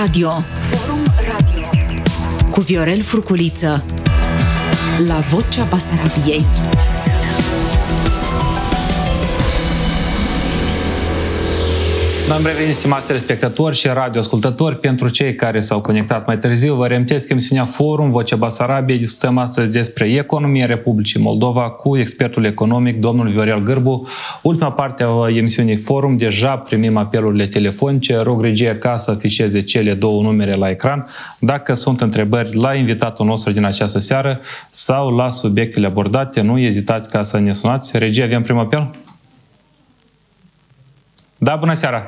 Radio cu Viorel Furculiță la Vocea Basarabiei. Am revenit, stimați telespectatori și radioascultători. Pentru cei care s-au conectat mai târziu, vă reamintesc emisiunea Forum Vocea Basarabiei. Discutăm astăzi despre economia Republicii Moldova cu expertul economic, domnul Viorel Gârbu. Ultima parte a emisiunii Forum, deja primim apelurile telefonice. Rog regia ca să afișeze cele două numere la ecran. Dacă sunt întrebări la invitatul nostru din această seară sau la subiectele abordate, nu ezitați ca să ne sunați. Regia, avem primul apel? Da, bună seara!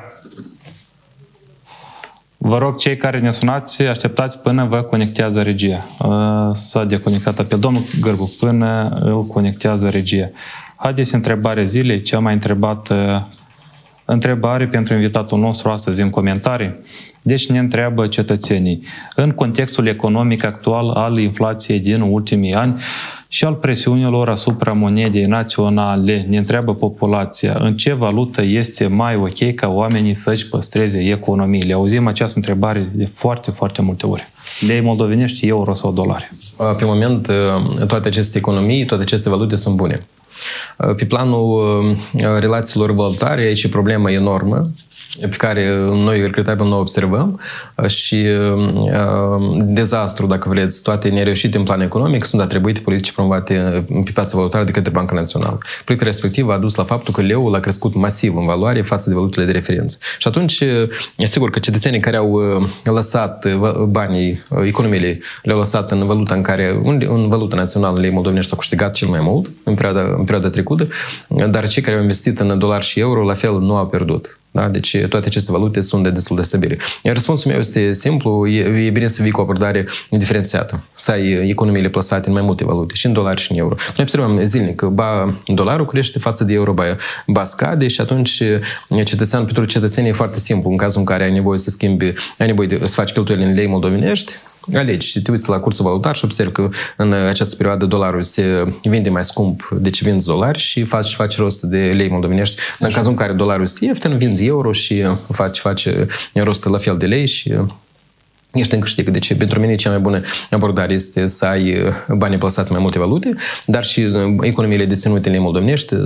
Vă rog, cei care ne sunați, așteptați până vă conectează regia. S-a deconectat apel. Domnul Gârbu, până îl conectează regia. Haideți, întrebarea zilei, cea mai întrebată întrebare pentru invitatul nostru astăzi în comentarii. Deci ne întreabă cetățenii, în contextul economic actual al inflației din ultimii ani și al presiunilor asupra monedei naționale, ne întreabă populația, în ce valută este mai ok ca oamenii să-și păstreze economiile? Auzim această întrebare de foarte, foarte multe ori. Lei moldovenești, euro sau dolari? Pe moment, toate aceste economii, toate aceste valute sunt bune. Pe planul relațiilor valutare, aici e problema enormă pe care noi, regretabil, nu observăm și dezastru, dacă vreți, toate nereușite în plan economic sunt atribuite politicii promovate pe piața valutară de către Banca Națională. Proiectul respectiv a dus la faptul că leul a crescut masiv în valoare față de valutele de referință. Și atunci, e sigur că cetățenii care au lăsat banii, economiile, le-au lăsat în valuta în care, în valuta națională, lei moldovenești au câștigat cel mai mult în perioada trecută, dar cei care au investit în dolari și euro, la fel, nu au pierdut. Da? Deci toate aceste valute sunt destul de stabile. Iar răspunsul meu este simplu, e bine să vii cu o abordare diferențiată, să ai economiile plasate în mai multe valute, și în dolari și în euro. Noi observăm zilnic că dolarul crește față de euro, ba scade și atunci pentru cetățenii e foarte simplu. În cazul în care ai nevoie să schimbi, ai nevoie să faci cheltuieli în lei moldovenești, alegi și te uiți la cursul valutar și observi că în această perioadă dolarul se vinde mai scump, deci vinzi dolari și faci rost de lei moldovenești. În cazul în care dolarul este ieftin, vinzi euro și faci rost la fel de lei și ești în câștig. Deci, pentru mine, cea mai bună abordare este să ai banii plasați în mai multe valute, dar și economiile deținute în lei moldovenești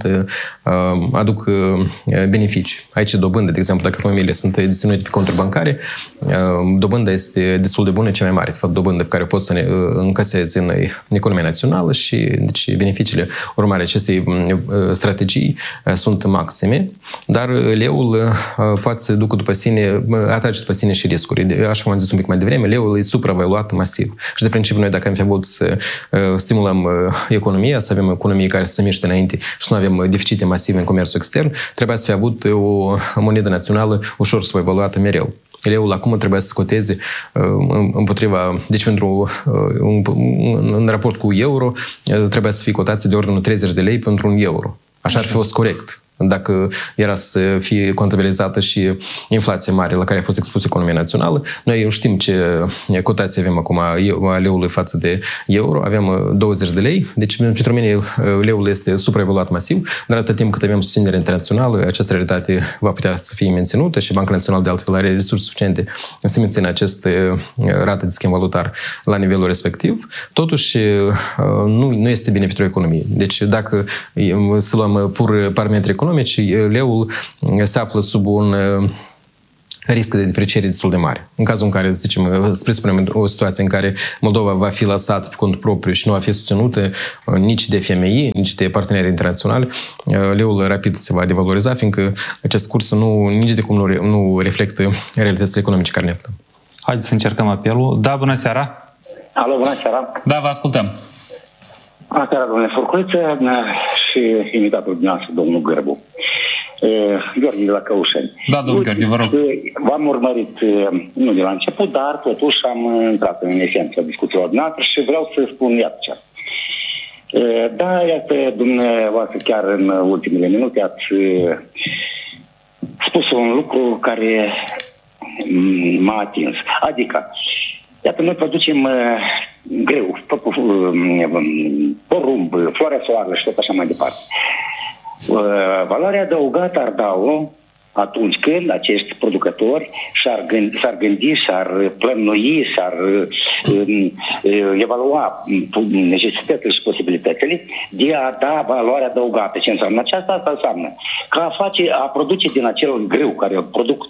aduc beneficii. Aici dobândă, de exemplu, dacă economiile sunt deținute pe conturi bancare, dobânda este destul de bună, cea mai mare, de fapt, dobândă pe care poți să ne încasezi în economia națională și deci, beneficiile urmare acestei strategii sunt maxime, dar leul poate să ducă după sine, atrage după sine și riscuri. Așa cum am zis un pic mai devreme, leul e supravaluat masiv. Și de principiu noi, dacă am fi avut să stimulăm economia, să avem o economie care să se miște înainte și nu avem deficite masive în comerțul extern, trebuia să fie avut o monedă națională ușor supravaluată mereu. Leul acum trebuie să scoteze împotriva, deci în raport cu euro, trebuie să fie cotație de ordinul 30 de lei pentru un euro. Așa ar fi fost corect. Dacă era să fie contabilizată și inflația mare la care a fost expusă economia națională. Noi știm ce cotație avem acum a leului față de euro. Avem 20 de lei. Deci, pentru mine, leul este supraevaluat masiv, dar atât timp cât avem susținere internațională, această realitate va putea să fie menținută și Banca Națională de altfel are resurse suficiente să mențină această rată de schimb valutar la nivelul respectiv. Totuși, nu este bine pentru economie. Deci, dacă să luăm pur parametri economici, leul se află sub un risc de depreciere destul de mare. În cazul în care, zicem, spunem o situație în care Moldova va fi lăsată pe cont propriu și nu va fi susținută nici de FMI, nici de parteneri internaționali, leul rapid se va devaloriza, fiindcă acest curs nici de cum nu reflectă realitățile economice care ne aflăm. Haideți să încercăm apelul. Da, bună seara! Alo, bună seara! Da, vă ascultăm! Bună seara, domnule Furculiță și invitatul dumneavoastră, domnul Gârbu. Gheorghe de la Căușeni. Da, domnul Gheorghe, vă rog. V-am urmărit nu de la început, dar totuși am intrat în esența discuțiilor dumneavoastră și vreau să spun iată ce. Da, iată, dumneavoastră, chiar în ultimele minute ați spus un lucru care m-a atins. Adică, iată, noi producem greu, porumb, floarea soarelă și tot așa mai departe. Valoarea adăugată ar da-o atunci când acești producători s-ar gândi, s-ar plănui, s-ar evalua necesitățile și posibilitățile de a da valoare adăugată. Ce înseamnă aceasta? Asta înseamnă că a produce din acel grâu care produc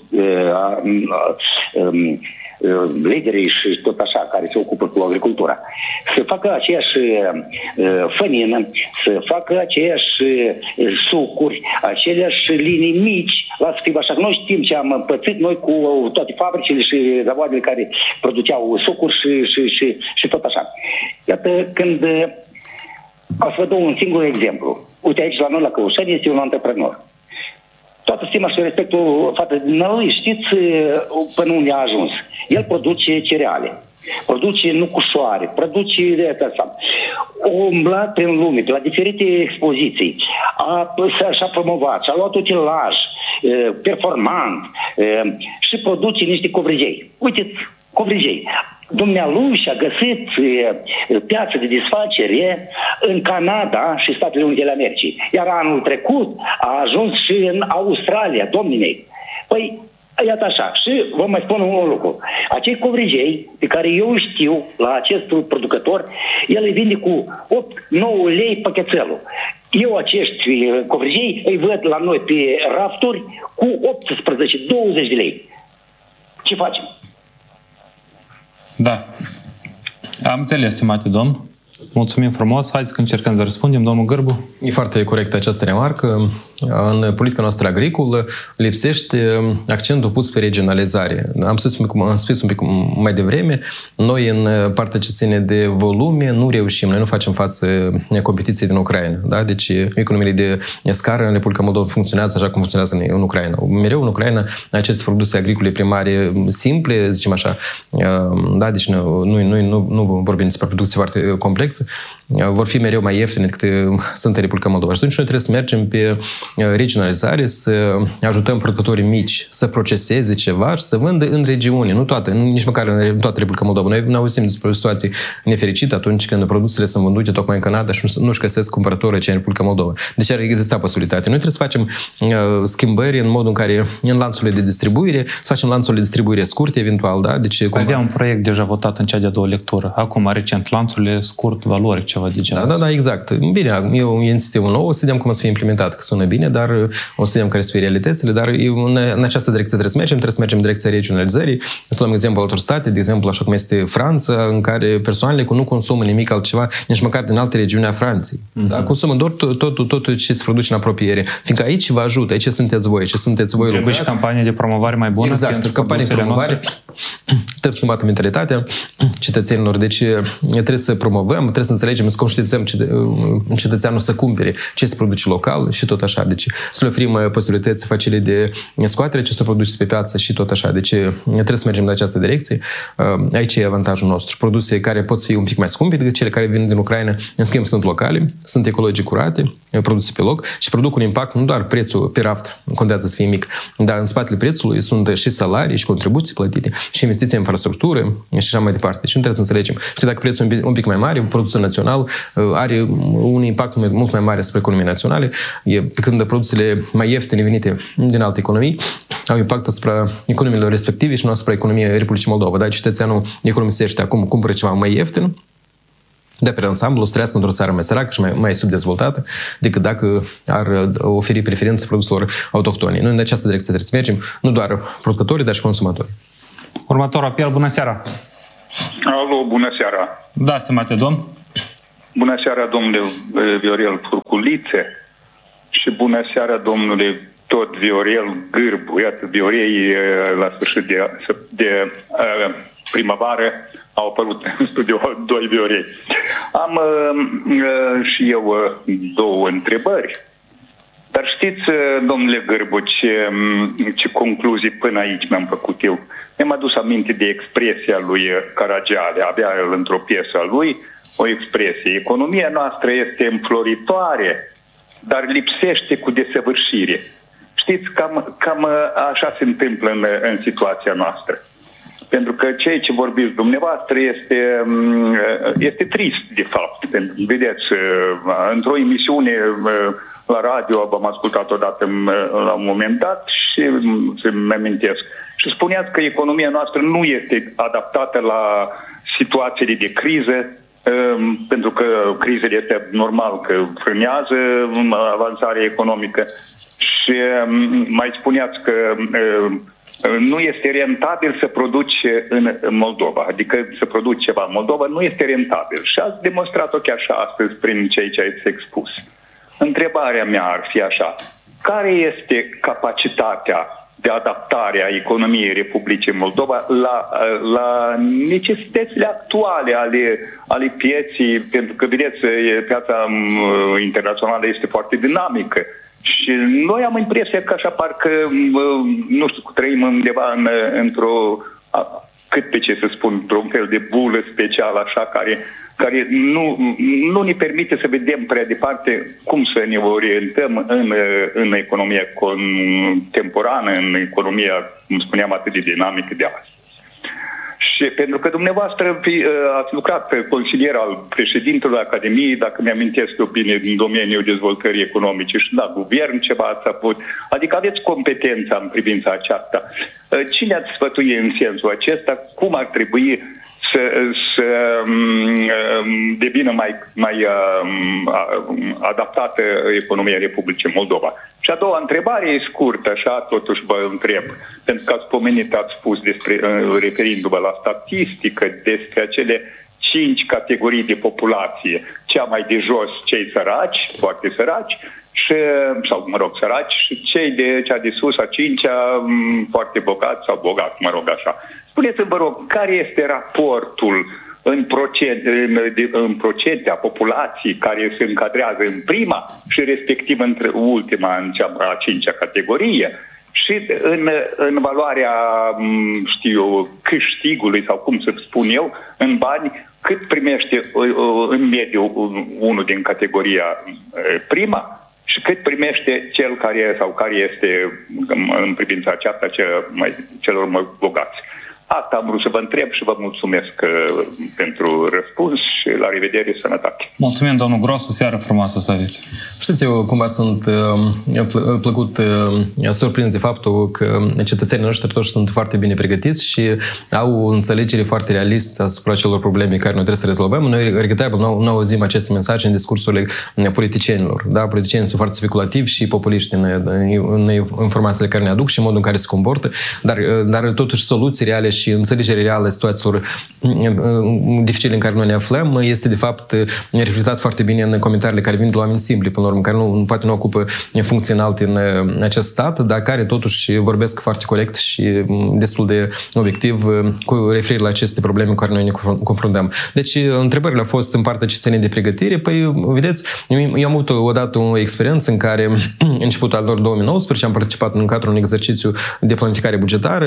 liderii și tot așa care se ocupă cu agricultura, să facă aceeași fănină, să facă aceeași sucuri, aceleași linii mici, la schimb așa. Noi știm ce am pățit noi cu toate fabricile și zavoadele care produceau sucuri și tot așa. Iată, când o să vă dau un singur exemplu. Uite, aici la noi la Căușani este un antreprenor. Toată stima și respectul față de noi, știți până unde a ajuns. El produce cereale, produce nucușoare, produce asta. A umblat prin lume, la diferite expoziții, și-a promovat, și-a luat utilaj performant și produce niște covrigei. Uite, covrigei. Dumnealui și-a găsit piață de desfacere în Canada și Statele Unite ale Americii. Iar anul trecut a ajuns și în Australia, domnilei. Păi, iată așa. Și vă mai spun un lucru. Acei covrigei pe care eu știu la acest producător, el îi vinde cu 8-9 lei pachetelul. Eu acești covrigei îi văd la noi pe rafturi cu 18-20 de lei. Ce facem? Da. Am înțeles, stimate domn. Mulțumim frumos. Haideți că încercăm să răspundem, domnul Gârbu. E foarte corectă această remarcă. În politica noastră agricolă lipsește accentul pus pe regionalizare. Am spus un pic mai devreme, noi în partea ce ține de volume nu reușim, noi nu facem față competiției din Ucraina. Da? Deci economiile de scară în Republica Moldova funcționează așa cum funcționează în Ucraina. Mereu în Ucraina aceste produse agricole primare simple, zicem așa, da? Deci nu vorbim despre producție foarte complexă, vor fi mereu mai ieftine decât sunt în Republica Moldova. Și atunci noi trebuie să mergem pe regionalizare, să ajutăm producătorii mici să proceseze ceva și să vândă în regiune, nu toate, nici măcar în toată Republica Moldova. Noi ne auzim despre o situație nefericită atunci când produsele sunt vândute tocmai în Canada și nu-și găsesc cumpărători aici în Republica Moldova. Deci ar exista posibilitate. Noi trebuie să facem schimbări în modul în care în lanțurile de distribuire, să facem lanțurile de distribuire scurte, eventual, da? Deci, avea un proiect deja votat în cea de-a doua lectură. Acum, recent, lanțurile scurt, valori, ceva de genul. Da, exact. Bine, e o inițiativă nouă, să vedem cum o să fie implementat, că sună bine, dar o să vedem care să fie realitățile, dar în această direcție trebuie să mergem în direcția regionalizării. Să luăm exemplu altor state, de exemplu, așa cum este Franța, în care persoanele nu consumă nimic altceva, nici măcar din alte regiuni a Franței. Da? Consumă doar tot ce se produce în apropiere. Fiindcă aici vă ajută, aici sunteți voi lucrați. Și campanie de promovare mai bună. Exact, campanie de promovare. Trebuie schimbată mentalitatea cetățenilor. Deci trebuie să promovăm, trebuie să înțelegem, să conștientizăm cetățeanul să cumpere ce se produce local și tot așa. Deci să le oferim posibilități facile de scoatere acestor produse pe piață și tot așa. Deci trebuie să mergem în această direcție. Aici e avantajul nostru. Produse care pot fi un pic mai scumpe decât cele care vin din Ucraina, în schimb sunt locale, sunt ecologic curate, produse pe loc și produc un impact, nu doar prețul pe raft, contează să fie mic, dar în spatele prețului sunt și salarii și contribuții plătite și investiții în infrastructură și așa mai departe. Și nu trebuie să înțelegem că dacă prețul e un pic mai mare, produsul național are un impact mult mai mare asupra economiei naționale, pe când produsele mai ieftine venite din alte economii au impact asupra economiilor respective și nu asupra economiei Republicii Moldova. Dar cetățeanul economisește acum, cumpără ceva mai ieftin, de pe ansamblu, să trăiască într-o țară mai săracă și mai subdezvoltată decât dacă ar oferi preferințe produselor autohtone. Noi în această direcție trebuie să mergem, nu doar producătorii, dar și consumatorii. Următorul apel, bună seara! Alo, bună seara! Da, stimate domn! Bună seara, domnule Viorel Furculițe și bună seara, domnule tot Viorel Gârbu. Iată, Viorei la sfârșit de primăvară au apărut în studio doi Viorei. Am și eu două întrebări. Dar știți, domnule Gârbu, ce concluzii până aici mi-am făcut eu? Mi-am adus aminte de expresia lui Caragiale. Avea el într-o piesă a lui o expresie. Economia noastră este înfloritoare, dar lipsește cu desăvârșire. Știți, cam așa se întâmplă în situația noastră. Pentru că ceea ce vorbiți dumneavoastră este trist, de fapt. Vedeți, într-o emisiune la radio, am ascultat odată la un moment dat și să-mi amintesc. Și spuneați că economia noastră nu este adaptată la situațiile de criză, pentru că crizele este normal că frânează avansarea economică. Și mai spuneați că nu este rentabil să produci în Moldova, adică să produci ceva în Moldova nu este rentabil. Și ați demonstrat-o chiar și astăzi prin ceea ce ați expus. Întrebarea mea ar fi așa: care este capacitatea de adaptare a economiei Republicii Moldova la necesitățile actuale ale pieții? Pentru că, vedeți, piața internațională este foarte dinamică. Și noi am impresia că așa parcă, nu știu, trăim undeva cât pe ce să spun, într-un fel de bulă specială, așa, care nu ne permite să vedem prea departe cum să ne orientăm în economia contemporană, în economia, cum spuneam, atât de dinamică de azi. Și pentru că dumneavoastră ați lucrat consilier al președintelui Academiei, dacă mi-amintesc eu bine, din domeniul dezvoltării economice și la guvern ceva ați avut, adică aveți competența în privința aceasta. Cine ați sfătui în sensul acesta? Cum ar trebui să devină mai adaptată economia Republicii Moldova? Și a doua întrebare e scurtă, așa, totuși vă întreb, pentru că ați spus referindu-vă la statistică, despre acele 5 categorii de populație, cea mai de jos, cei săraci, foarte săraci, săraci, și cea de sus, a 5-a, foarte bogați sau bogați, așa. Spuneți-mi, vă rog, care este raportul în procente a populației care se încadrează în prima și respectiv între ultima, în cea a 5-a categorie, și în valoarea, câștigului, sau cum să spun eu, în bani, cât primește în mediu unul din categoria prima și cât primește cel care este în privința aceasta celor mai bogați. Asta am vrut să vă întreb și vă mulțumesc pentru răspuns și la revedere, sănătate. Mulțumim, domnul Gros, o seară frumoasă să aveți. Știți, eu cumva sunt plăcut surprins de faptul că cetățenii noștri toți sunt foarte bine pregătiți și au o înțelegere foarte realistă asupra celor probleme care noi trebuie să rezolvăm. Noi, regretabil, nu auzim aceste mesaje în discursurile politicienilor. Da? Politicienii sunt foarte speculativi și populiști în informațiile care ne aduc și în modul în care se comportă, dar totuși soluții reale și înțelegerea reală a situațiilor dificile în care noi ne aflăm este, de fapt, reflectat foarte bine în comentariile care vin de la oameni simpli, până la urmă, care poate nu ocupă funcții înalte în acest stat, dar care totuși vorbesc foarte corect și destul de obiectiv cu referire la aceste probleme cu care noi ne confruntăm. Deci, întrebările au fost în partea ce ține de pregătire. Păi, vedeți, eu am avut odată o experiență în care, începutul al 2019, am participat în cadrul unui exercițiu de planificare bugetară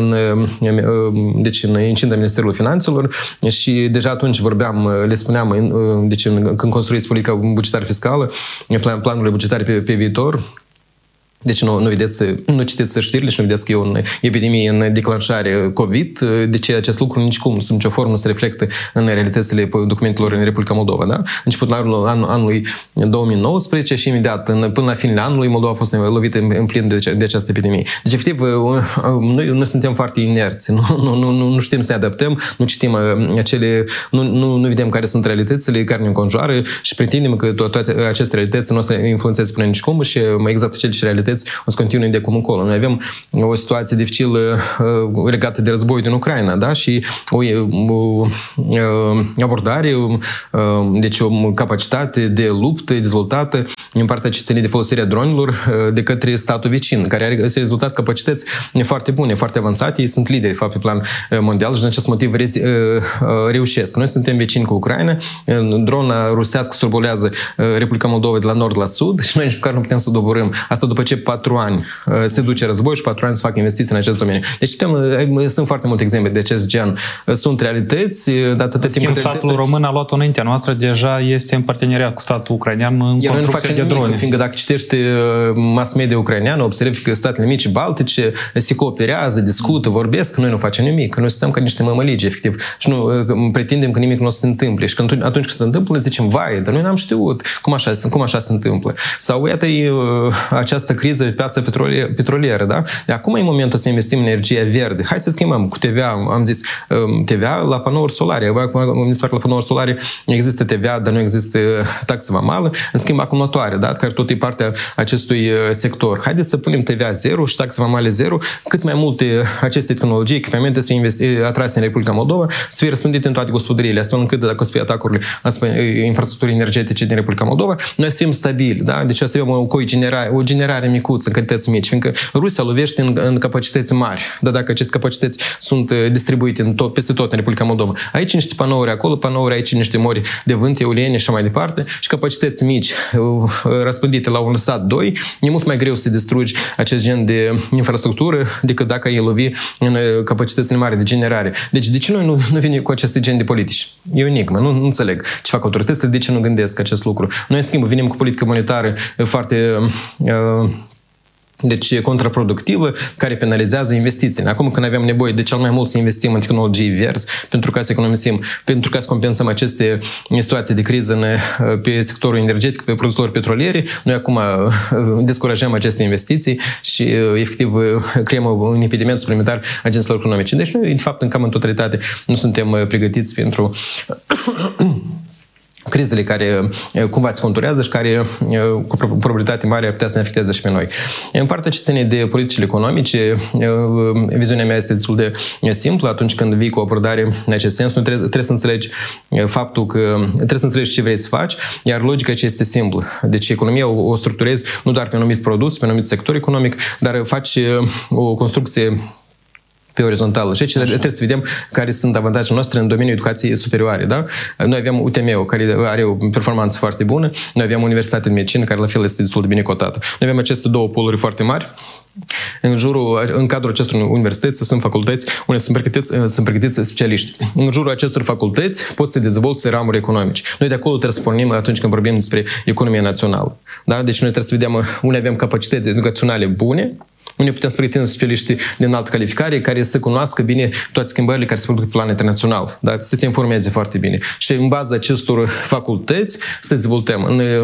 deci în incinta Ministerului Finanțelor și deja atunci le spuneam, deci când construiți politica bugetară fiscală, planurile bugetare pe viitor. Deci nu citiți știrile și nu vedeți că e o epidemie în declanșare COVID, deci acest lucru nicicum, sub nicio formă, nu se reflectă în realitățile documentelor în Republica Moldova. Da? Început la anului 2019 și imediat, până la finele anului, Moldova a fost lovită în plin de această epidemie. Deci, efectiv, noi suntem foarte inerți, nu știm să ne adaptăm, nu citim nu vedem care sunt realitățile care ne înconjoară și pretindem că toate aceste realități nu o să influențeze până nicicum și mai exact acele realități o să continue de acum încolo. Noi avem o situație dificilă legată de războiul din Ucraina, da? Și o abordare, deci o capacitate de luptă dezvoltată în partea ce ține de folosirea dronelor de către statul vecin, care are rezultat capacități foarte bune, foarte avansate. Ei sunt lideri, de fapt, pe plan mondial și din acest motiv reușesc. Noi suntem vecini cu Ucraina, drona rusească survolează Republica Moldova de la nord la sud și noi nici măcar nu putem să doborâm. Asta după ce 4 ani se duce război și 4 ani să facă investiții în acest domeniu. Deci sunt foarte multe exemple de acest gen. Sunt realități, dar atâta timp cât statul român a luat-o înaintea noastră, deja este în parteneriat cu statul ucrainean în construcția de drone. Fiindcă dacă citești mass media ucraineană, observi că statele mici baltice se cooperează, discută, vorbesc, noi nu facem nimic. Noi suntem ca niște mămăligi, efectiv. Și nu pretindem că nimic nu o să se întâmple. Și atunci când se întâmplă, zicem, vai, dar noi n-am știut cum așa se întâmplă. Sau iată această criză pe piața petrolieră, da? De acum e momentul să investim în energie verde. Hai să schimbăm cu TVA, am zis, TVA la panouri solare. Mi se pare că la panouri solare există TVA, dar nu există taxă vamală. În schimb, acumulatoare, da? Care tot e partea acestui sector. Haideți să punem TVA zero și taxă vamală zero, cât mai multe aceste tehnologii, echipamente să fie atrase în Republica Moldova, să fie răspândite în toate gospodăriile, astfel încât dacă o să fie atacurile asupra infrastructurii energetice din Republica Moldova, noi să fim stabili, da? Deci o să avem o generare micuță, în cantități mici, fiindcă Rusia lovește în capacități mari, dar dacă aceste capacități sunt distribuite peste tot în Republica Moldova, aici niște panouri acolo, panouri aici niște mori de vânt, eoliene și așa mai departe, și capacități mici răspândite la un sat 2, e mult mai greu să distrugi acest gen de infrastructură decât dacă îi lovi în capacitățile mari de generare. Deci de ce noi nu venim cu acest gen de politici? E o enigmă, nu înțeleg ce fac autoritățile, de ce nu gândesc acest lucru. Noi, în schimb, venim cu politică monetară foarte deci contraproductivă, care penalizează investițiile. Acum când avem nevoie de cel mai mult să investim în tehnologii verzi, pentru ca să economisim, pentru ca să compensăm aceste situații de criză pe sectorul energetic, pe producători petrolieri, noi acum descurajăm aceste investiții și efectiv creăm un impediment suplimentar agenților economice. Deci noi, de fapt, cam în totalitate nu suntem pregătiți pentru crizele care cumva se conturează și care cu probabilitate mare ar putea să ne afecteze și pe noi. În partea ce ține de politicile economice, viziunea mea este destul de simplă. Atunci când vii cu o abordare în acest sens, nu trebuie să înțelegi faptul că trebuie să înțelegi ce vrei să faci, iar logica ce este simplă. Deci economia o structurezi nu doar pe un anumit produs, pe un anumit sector economic, dar faci o construcție pe orizontală. Și aici trebuie să vedem care sunt avantajele noastre în domeniul educației superioare. Da? Noi avem UTM-ul, care are o performanță foarte bună. Noi avem Universitatea de Medicină, care la fel este destul de bine cotată. Noi avem aceste două poluri foarte mari. În cadrul acestor universități sunt facultăți unde sunt pregătiți specialiști. În jurul acestor facultăți pot să dezvolte ramuri economice. Noi de acolo trebuie să pornim atunci când vorbim despre economia națională. Da? Deci noi trebuie să vedem unde avem capacități educaționale bune, unde putem să pregătim specialiști de înaltă calificare care să cunoască bine toate schimbările care se produc pe plan internațional, da? Să se informeze foarte bine. Și în baza acestor facultăți să dezvoltăm.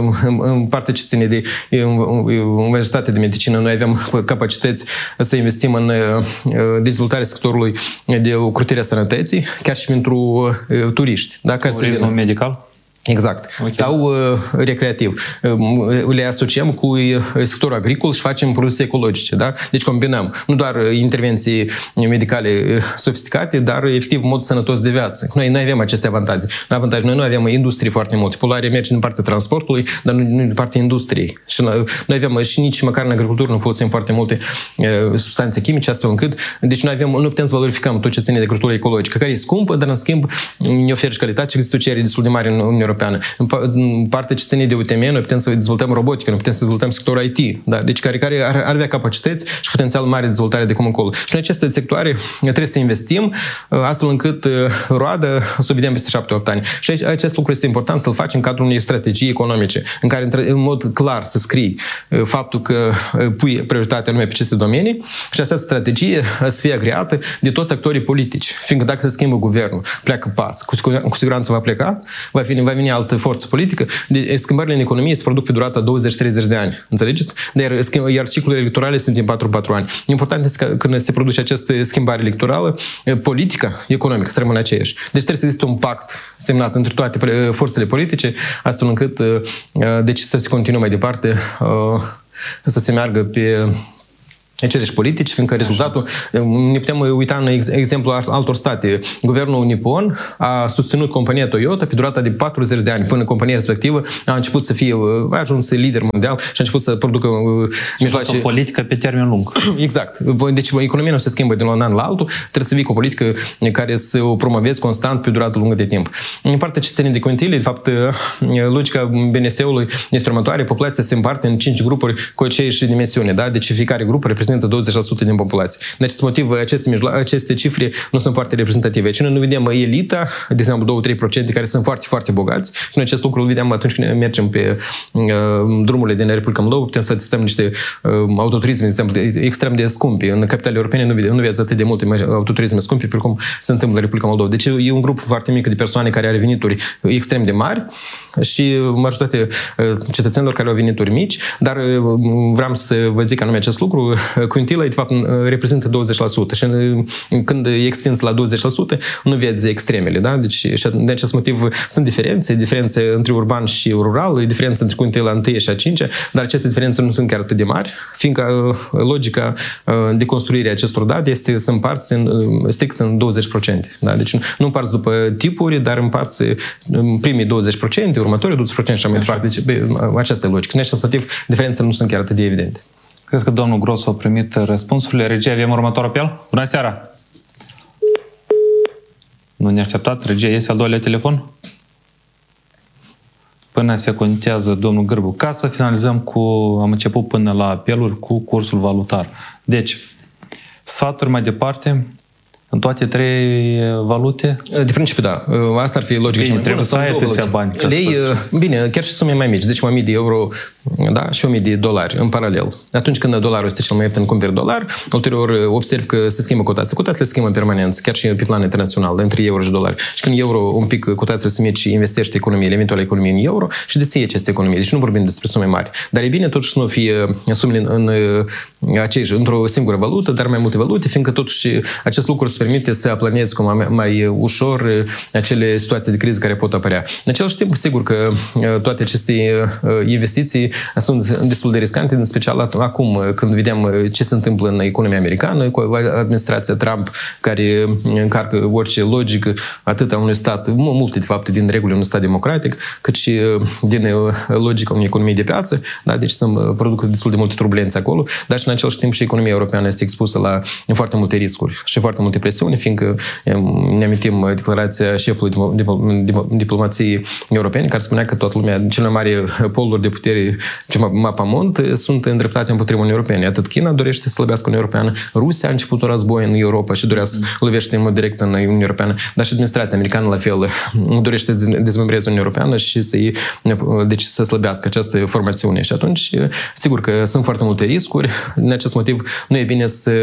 În partea ce ține de Universitatea de Medicină, noi avem capacități să investim în dezvoltarea sectorului de ocrotirea sănătății, chiar și pentru turiști. Da? Turismul medical? Exact. Okay. Sau recreativ. Le asociem cu sectorul agricol și facem produse ecologice. Da? Deci combinăm nu doar intervenții medicale sofisticate, dar efectiv mod sănătos de viață. Noi avem aceste avantaje. Noi nu avem industrie foarte multe. Poluarea merge din partea transportului, dar nu din partea industriei. Și noi avem și nici măcar în agricultură nu folosim foarte multe substanțe chimice, astfel încât deci noi nu putem să valorificăm tot ce ține de agricultură ecologică, care e scumpă, dar în schimb ne oferă și calitate și există o cerere destul de mare în Uniunea Europeană. În partea ce ține de UTM, noi putem să dezvoltăm robotică, noi putem să dezvoltăm sectorul IT, da? Deci care ar avea capacități și potențial mare de dezvoltare de cum încolo. Și în aceste sectoare trebuie să investim astfel încât roadă să o vedem peste 7-8 ani. Și acest lucru este important să-l faci în cadrul unei strategii economice, în care în mod clar să scrii faptul că pui prioritatea numai pe aceste domenii și această strategie să fie agreată de toți actorii politici. Fiindcă dacă se schimbă guvernul, pleacă PAS, cu siguranță va pleca, va veni altă forță politică, schimbările în economie se produc pe durata 20-30 de ani. Înțelegeți? Iar ciclurile electorale sunt în 4 ani. Important este că când se produce această schimbare electorală, politica economică să rămână aceeași. Deci trebuie să existe un pact semnat între toate forțele politice, astfel încât deci să se continue mai departe, să se meargă pe aceleși politici, fiindcă rezultatul, ne putem uita în exemplu altor state. Guvernul nipon a susținut compania Toyota pe durata de 40 de ani, până compania respectivă a început să fie, a ajuns lider mondial și a început să producă mijloace. O politică pe termen lung. Exact. Deci economia nu se schimbă de la un an la altul, trebuie să vii cu o politică care să o promovezi constant pe durată lungă de timp. În partea ce ține de Quintile, de fapt, logica BNS-ului este următoare, populația se împarte în 5 grupuri cu aceeași dimensiune, da? Deci fiecare grup reprezintă 20% din populație. De acest motiv, aceste cifre nu sunt foarte reprezentative. Aici noi nu vedem elita, de exemplu 2-3% care sunt foarte, foarte bogați și noi acest lucru îl vedem atunci când mergem pe drumurile din Republica Moldova, putem să testăm niște autoturisme, de exemplu, extrem de scumpi. În capitalele europene nu vezi atât de multe autoturisme scumpe precum se întâmplă în Republica Moldova. Deci e un grup foarte mic de persoane care are venituri extrem de mari și majoritatea cetățenilor care au venituri mici, dar vreau să vă zic anume acest lucru, Quintile, de fapt, reprezintă 20% și când e extins la 20%, nu vezi extremele, da? Deci, de acest motiv sunt diferențe între urban și rural, diferențe între Quintila 1 și a 5, dar aceste diferențe nu sunt chiar atât de mari, fiindcă logica de construire a acestor date este să împarți strict în 20%. Da? Deci nu împarți după tipuri, dar împarți primii 20%, următorii 20% și mai departe. Deci, aceasta e logica. În acest motiv, diferențele nu sunt chiar atât de evidente. Cred că domnul Gros a primit răspunsurile. Regie, avem următorul apel? Bună seara! Nu ne-a așteptat. Regie, este al doilea telefon? Până se conectează domnul Gârbu. Ca să finalizăm am început până la apeluri cu cursul valutar. Deci, sfaturi mai departe, în toate 3 valute? De principiu, da. Asta ar fi logica cea mai bună. Trebuie să ai atâția bani. Bine, chiar și sume mai mici. Deci 1000 de euro, da, și 1000 de dolari în paralel. Atunci când dolarul este cel mai ieftin, cumperi dolar, ulterior observ că se schimbă cotația. Cotația se schimbă în permanență, chiar și pe plan internațional, între euro și dolari. Și când euro un pic cotația se mici, investește economiile, eventual economie în euro și deții aceste economii. Deci nu vorbim despre sume mari. Dar e bine totuși să nu fie sumele într-o singură valută, dar mai multe valute, fiindcă totuși acest lucru îți permite să aplanezi mai ușor acele situații de criză care pot apărea. În același timp, sigur că toate aceste investiții sunt destul de riscante, în special acum, când vedem ce se întâmplă în economia americană, cu administrația Trump, care încarcă orice logică, atât a unui stat, multe, de fapt, din regulile unui stat democratic, cât și din logica unei economii de piață, da? Deci se produc destul de multe turbulențe acolo, dar și în același timp și economia europeană este expusă la foarte multe riscuri și foarte multe presiuni, fiindcă ne amintim declarația șefului diplomației europene, care spunea că toată lumea, cele mai mari poluri de putere pe mapamont sunt îndreptate împotriva Uniunii Europene. Atât China dorește să slăbească Uniunea Europeană, Rusia a început un război în Europa și dorea să lovește în mod direct în Uniunea Europeană, dar și administrația americană la fel dorește să dezmembreze Uniunea Europeană și să slăbească această formațiune. Și atunci, sigur că sunt foarte multe riscuri. Din acest motiv, nu e bine să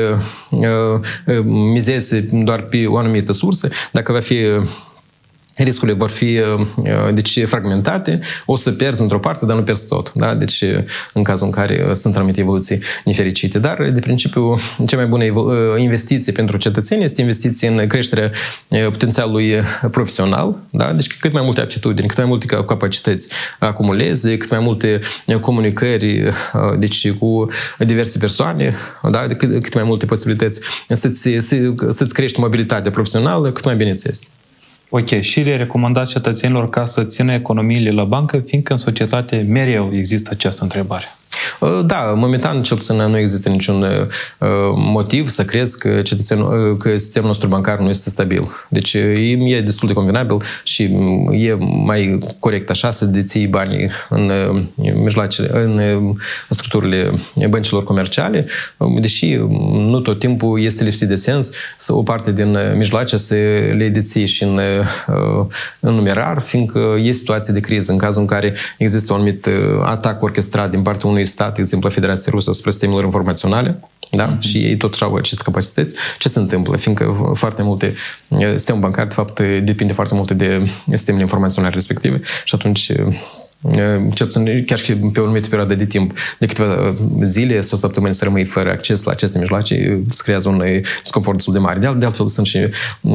mizezi doar pe o anumită sursă. Dacă va fi riscurile vor fi deci, fragmentate, o să pierzi într-o parte, dar nu pierzi tot. Da? Deci, în cazul în care sunt anumite evoluții nefericite. Dar, de principiu, cea mai bună investiție pentru cetățeni este investiție în creșterea potențialului profesional. Da? Deci, cât mai multe aptitudini, cât mai multe capacități acumulezi, cât mai multe comunicări deci, cu diverse persoane, da? Cât mai multe posibilități să-ți crești mobilitatea profesională, cât mai bine ți este. Ok, și le recomandați cetățenilor ca să țină economiile la bancă, fiindcă în societate mereu există această întrebare. Da, momentan, cel puțin, nu există niciun motiv să crezi că sistemul nostru bancar nu este stabil. Deci e destul de convenabil și e mai corect așa să deții banii în structurile băncilor comerciale, deși nu tot timpul este lipsit de sens să o parte din mijloace să le deții și în numerar, fiindcă e situație de criză în cazul în care există un anumit atac orchestrat din partea unui stat, de exemplu Federația Rusă, spre sistemelor informaționale, da? Și ei tot au aceste capacități. Ce se întâmplă? Fiindcă foarte multe sistemul bancar, de fapt, depinde foarte mult de sistemele informaționale respective și atunci cel puțin chiar și pe o anumită perioadă de timp, de câteva zile sau săptămâni să rămâi fără acces la aceste mijloace, îți creează un disconfort destul de mare. De altfel, sunt și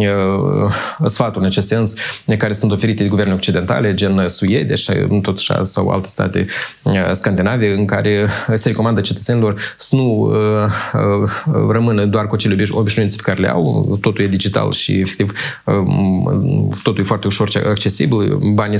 sfaturi în acest sens care sunt oferite de guverne occidentale, gen Suedia sau alte state scandinave, în care se recomandă cetățenilor să nu rămână doar cu acele obișnuințe pe care le au, totul e digital și efectiv totul e foarte ușor accesibil, banii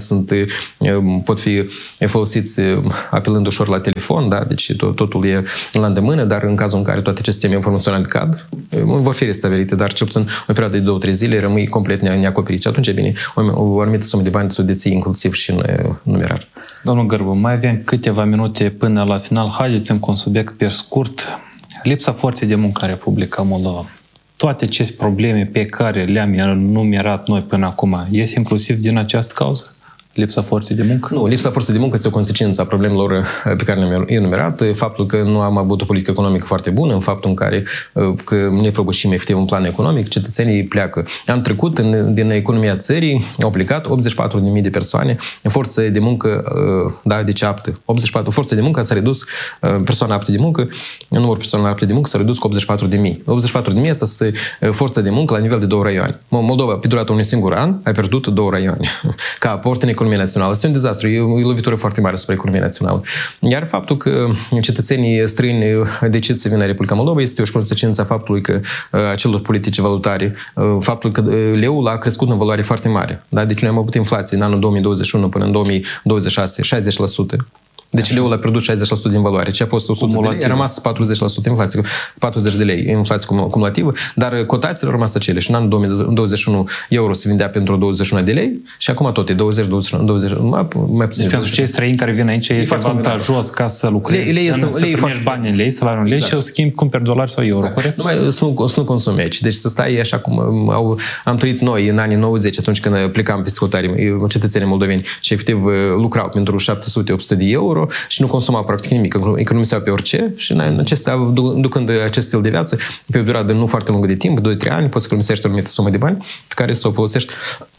pot fi folosiți apelând ușor la telefon, da? Deci totul e la îndemână, dar în cazul în care toate aceste sisteme informaționale cad, vor fi restabilite, dar cel puțin o perioadă de 2-3 zile rămâi complet neacoperit. Și atunci e bine, o anumită sumă de bani să o deții inclusiv și în numerar. Domnul Gârbu, mai avem câteva minute până la final. Haideți-mi cu un subiect pe scurt. Lipsa forței de muncă în Republica Moldova. Toate aceste probleme pe care le-am enumerat noi până acum, ies inclusiv din această cauză? Lipsa forței de muncă? Nu, lipsa forței de muncă este o consecință a problemelor pe care le-am enumerat, faptul că nu am avut o politică economică foarte bună, în faptul în care că ne propășim efectiv un plan economic, cetățenii pleacă. Anul trecut, din economia țării, au plecat 84.000 de persoane, forță de muncă, deci aptă. 84, forță de muncă s-a redus, persoane apte de muncă, numărul persoanelor apte de muncă s-a redus cu 84.000. 84.000 asta forță de muncă la nivel de 2 raioane. Moldova, pe durata unui singur an, a pierdut 2 raioane. Ca aport în economia națională. Este un dezastru, e o lovitură foarte mare asupra economiei naționale. Iar faptul că cetățenii străini decid să vină în Republica Moldova este o consecință a faptului că acelor politici valutare, faptul că leul a crescut în valoare foarte mare. Da? Deci noi am avut inflație în anul 2021 până în 2026, 60%. Deci leul a pierdut 60% din valoare. Ce a fost 100 de lei, a rămas 40% inflație, 40 de lei inflație cumulativă, dar cotațiile au rămas acele. Și în anul 2021 euro se vindea pentru 21 de lei și acum tot e 20, 21, 20, mai puțin. Deci pentru cei străini care vin aici este avantajos ca să lucrezi, să primești bani în lei, salariul în lei și îl schimbi, cumperi dolari sau euro, corect? Numai să nu consumi aici. Deci să stai așa cum am trăit noi în anii 90, atunci când plecam peste hotare, cetățenii moldoveni și efectiv lucrau pentru 700-800 de euro și nu consuma practic nimic, economiseau pe orice și ducând acest stil de viață pe o perioadă nu foarte lungă de timp, 2-3 ani, poți să economisești o anumită sumă de bani pe care să o folosești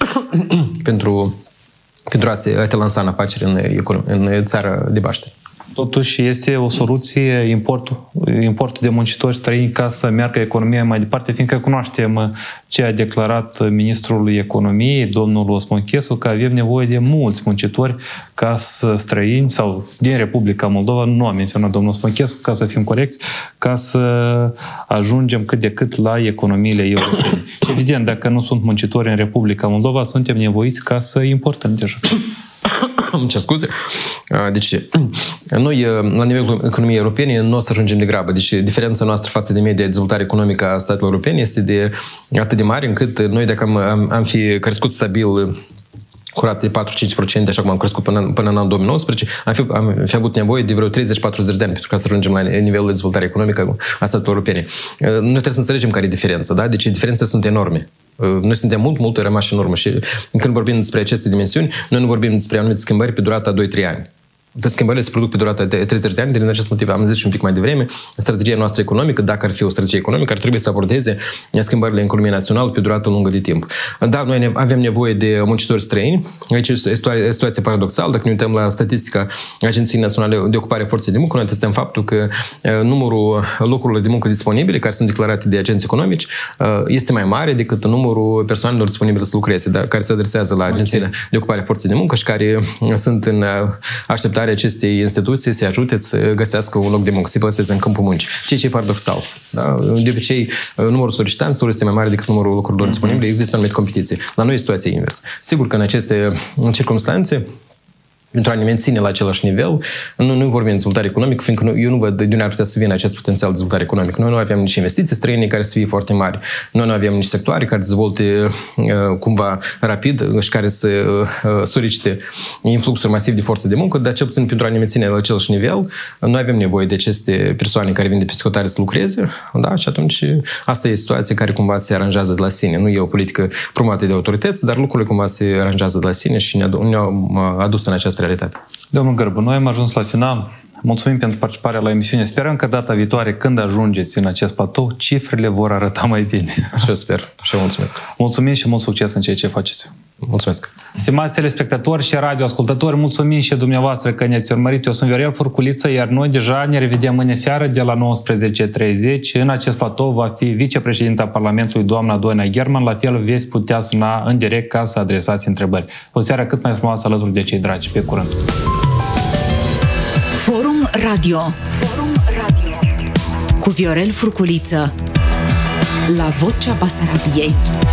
pentru a te lansa în afaceri în țara de baște. Totuși este o soluție importul de muncitori străini ca să meargă economia mai departe, fiindcă cunoaștem ce a declarat ministrul economiei, domnul Osmonchesu, că avem nevoie de mulți muncitori străini sau din Republica Moldova, nu a menționat domnul Osmonchesu, ca să fim corecți, ca să ajungem cât de cât la economiile europene. Și evident, dacă nu sunt muncitori în Republica Moldova, suntem nevoiți ca să importăm deja. Ce scuze. Deci, noi, la nivelul economiei europene, nu o să ajungem de grabă. Deci, diferența noastră față de media de dezvoltare economică a statelor europene este atât de mare încât noi, dacă am fi crescut stabil cu rate de 4-5%, așa cum am crescut până în anul 2019, am fi avut nevoie de vreo 30-40 de ani pentru ca să ajungem la nivelul de dezvoltare economică a statelor europene. Noi trebuie să înțelegem care e diferența, da? Deci diferențele sunt enorme. Noi suntem mult rămași în urmă și când vorbim despre aceste dimensiuni, noi nu vorbim despre anumite schimbări pe durata 2-3 ani. Schimbările se produc pe durata de 30 de ani, din acest motiv am zis și un pic mai devreme, strategia noastră economică, dacă ar fi o strategie economică, ar trebui să abordeze schimbările în economia națională pe durată lungă de timp. Da, noi avem nevoie de muncitori străini. Aici este o situație paradoxală. Dacă ne uităm la statistica Agenției Naționale de Ocupare Forței de Muncă, noi testăm faptul că numărul locurilor de muncă disponibile, care sunt declarate de agenți economici, este mai mare decât numărul persoanelor disponibile să lucreze, care se adresează la Agențiile de Ocupare Forței de Muncă și care sunt în așteptare acestei instituții să ajute să găsească un loc de muncă, să-i plaseze în câmpul muncii. Ceea ce e paradoxal. Da? De obicei, numărul solicitanților este mai mare decât numărul locurilor disponibile. Există o anumită competiție. La noi e situația inversă. Sigur că în aceste circunstanțe, pentru a ne menține la același nivel, nu vorbim de dezvoltare economică, fiindcă eu nu văd de unde ar putea să vină acest potențial de dezvoltare economică. Noi nu avem nici investiții străine care să fie foarte mari, noi nu avem nici sectoare care să dezvolte cumva rapid și care să solicite influxuri masiv de forță de muncă, dar cel puțin pentru a ne menține la același nivel, noi avem nevoie de aceste persoane care vin de peste hotare să lucreze, da? Și atunci asta e situația care cumva se aranjează de la sine. Nu e o politică promovată de autorități, dar lucrurile cumva se aranjează de la sine și ne-au adus în această realitate. Domnul Gârbu, noi am ajuns la final. Mulțumim pentru participarea la emisiune. Sperăm că data viitoare, când ajungeți în acest platou, cifrele vor arăta mai bine. Așa sper. Așa mulțumesc. Mulțumim și mult succes în ceea ce faceți. Mulțumesc! Stimați telespectatori și radioascultători, mulțumim și dumneavoastră că ne-ați urmărit. Eu sunt Viorel Furculiță, iar noi deja ne revedem mâine seară de la 19:30. În acest platou va fi vicepreședinta Parlamentului, doamna Doina German. La fel veți putea suna în direct ca să adresați întrebări. O seară cât mai frumoasă alături de cei dragi. Pe curând! Forum Radio cu Viorel Furculiță la Vocea Basarabiei.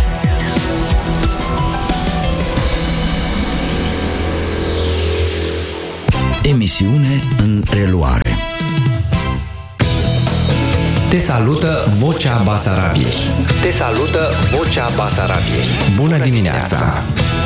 Emisiune în reluare. Te salută Vocea Basarabiei. Te salută Vocea Basarabiei. Bună dimineața!